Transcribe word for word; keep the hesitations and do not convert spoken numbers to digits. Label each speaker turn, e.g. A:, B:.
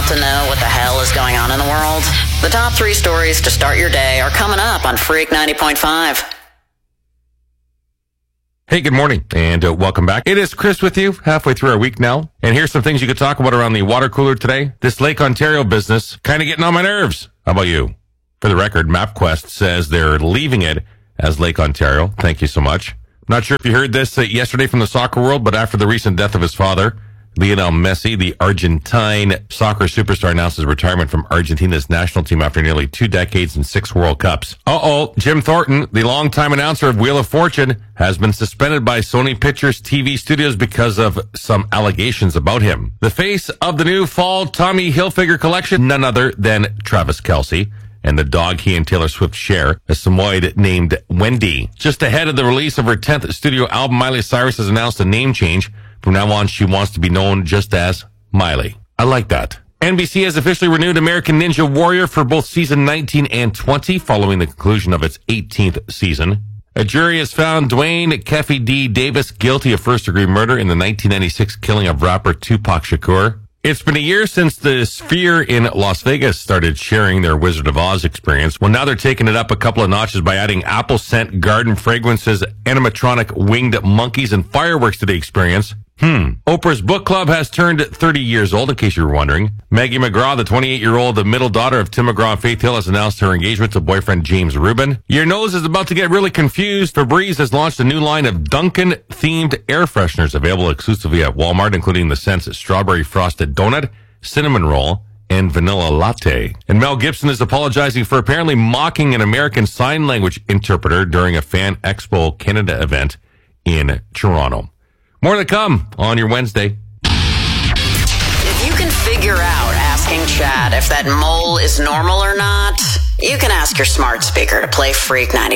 A: to know what the hell is going on in the world? The top three stories to start your day are coming up on Freak ninety point five.
B: Hey, good morning, and uh, welcome back. It is Chris with you, halfway through our week now. And here's some things you could talk about around the water cooler today. This Lake Ontario business kind of getting on my nerves. How about you? For the record, MapQuest says they're leaving it as Lake Ontario. Thank you so much. Not sure if you heard this uh, yesterday from the soccer world, but after the recent death of his father, Lionel Messi, the Argentine soccer superstar, announced his retirement from Argentina's national team after nearly two decades and six World Cups. Uh-oh, Jim Thornton, the longtime announcer of Wheel of Fortune, has been suspended by Sony Pictures T V studios because of some allegations about him. The face of the new fall Tommy Hilfiger collection, none other than Travis Kelce, and the dog he and Taylor Swift share, a Samoyed named Wendy. Just ahead of the release of her tenth studio album, Miley Cyrus has announced a name change. From now on, she wants to be known just as Miley. I like that. N B C has officially renewed American Ninja Warrior for both season nineteen and twenty, following the conclusion of its eighteenth season. A jury has found Dwayne Keffe D. Davis guilty of first-degree murder in the nineteen ninety-six killing of rapper Tupac Shakur. It's been a year since the Sphere in Las Vegas started sharing their Wizard of Oz experience. Well, now they're taking it up a couple of notches by adding apple scent garden fragrances, animatronic winged monkeys, and fireworks to the experience. Hmm. Oprah's book club has turned thirty years old, in case you were wondering. Maggie McGraw, the twenty-eight-year-old, the middle daughter of Tim McGraw and Faith Hill, has announced her engagement to boyfriend James Rubin. Your nose is about to get really confused. Febreze has launched a new line of Dunkin'-themed air fresheners available exclusively at Walmart, including the scents Strawberry Frosted Donut, Cinnamon Roll, and Vanilla Latte. And Mel Gibson is apologizing for apparently mocking an American Sign Language interpreter during a Fan Expo Canada event in Toronto. More to come on your Wednesday.
A: If you can figure out asking Chad if that mole is normal or not, you can ask your smart speaker to play Freak ninety.